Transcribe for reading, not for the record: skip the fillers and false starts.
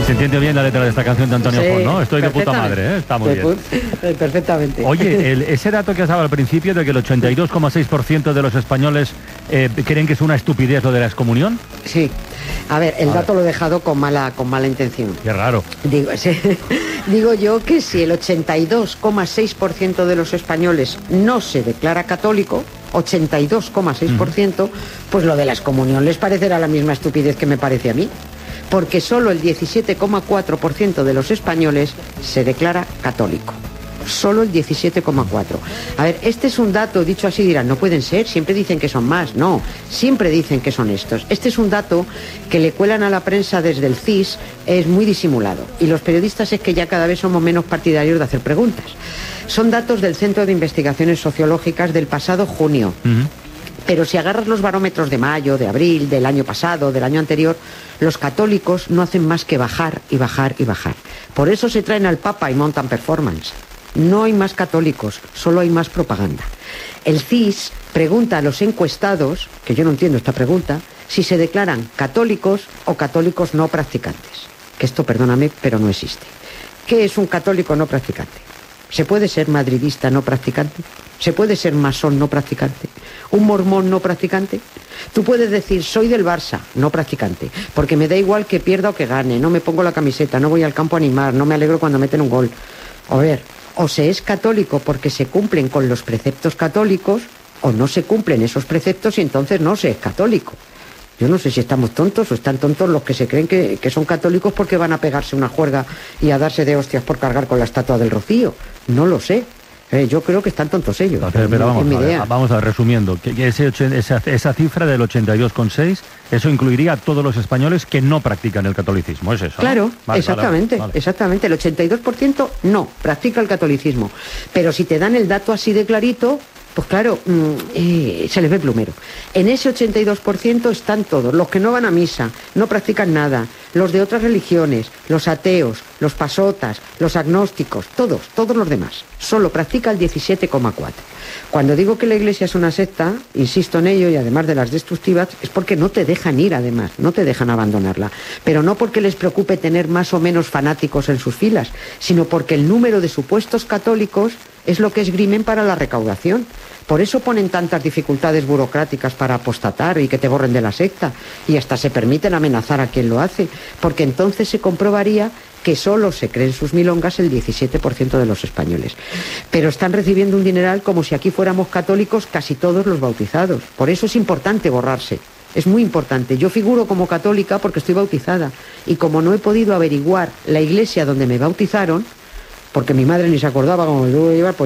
Se entiende bien la letra de esta canción de Antonio Sí, Font, ¿no? Estoy de puta madre, ¿eh? Está muy bien. Perfectamente. Oye, ese dato que has dado al principio de que el 82,6% de los españoles creen que es una estupidez lo de la excomunión. Sí. A ver, el dato lo he dejado con mala intención. Qué raro. Digo yo que si el 82,6% de los españoles no se declara católico, 82,6%, pues lo de la excomunión les parecerá la misma estupidez que me parece a mí. Porque solo el 17,4% de los españoles se declara católico. Solo el 17,4%. A ver, este es un dato, dicho así dirán, no pueden ser, siempre dicen que son más. No, siempre dicen que son estos. Este es un dato que le cuelan a la prensa desde el CIS, es muy disimulado. Y los periodistas es que ya cada vez somos menos partidarios de hacer preguntas. Son datos del Centro de Investigaciones Sociológicas del pasado junio. Pero si agarras los barómetros de mayo, de abril, del año pasado, del año anterior, los católicos no hacen más que bajar y bajar y bajar. Por eso se traen al Papa y montan performance. No hay más católicos, solo hay más propaganda. El CIS pregunta a los encuestados, que yo no entiendo esta pregunta, si se declaran católicos o católicos no practicantes. Que esto, perdóname, pero no existe. ¿Qué es un católico no practicante? ¿Se puede ser madridista no practicante? ¿Se puede ser masón no practicante? ¿Un mormón no practicante? Tú puedes decir, soy del Barça, no practicante, porque me da igual que pierda o que gane, no me pongo la camiseta, no voy al campo a animar, no me alegro cuando meten un gol. A ver, o se es católico porque se cumplen con los preceptos católicos, o no se cumplen esos preceptos y entonces no se es católico. Yo no sé si estamos tontos o están tontos los que se creen que son católicos porque van a pegarse una juerga y a darse de hostias por cargar con la estatua del Rocío. No lo sé. Yo creo que están tontos ellos. Entonces, pero vamos a ver, resumiendo, que esa cifra del 82,6, eso incluiría a todos los españoles que no practican el catolicismo, ¿es eso? Claro, ¿no? Vale, exactamente, vale. exactamente. El 82% no practica el catolicismo. Pero si te dan el dato así de clarito, pues claro, se les ve plumero. En ese 82% están todos, los que no van a misa, no practican nada, los de otras religiones, los ateos, los pasotas, los agnósticos, todos los demás. Solo practica el 17,4%. Cuando digo que la Iglesia es una secta, insisto en ello, y además de las destructivas, es porque no te dejan ir además, no te dejan abandonarla. Pero no porque les preocupe tener más o menos fanáticos en sus filas, sino porque el número de supuestos católicos es lo que esgrimen para la recaudación. Por eso ponen tantas dificultades burocráticas para apostatar y que te borren de la secta, y hasta se permiten amenazar a quien lo hace, porque entonces se comprobaría que solo se creen sus milongas el 17% de los españoles. Pero están recibiendo un dineral como si aquí fuéramos católicos casi todos los bautizados. Por eso es importante borrarse. Es muy importante. Yo figuro como católica porque estoy bautizada. Y como no he podido averiguar la iglesia donde me bautizaron, porque mi madre ni se acordaba cómo me lo iba a llevar, pues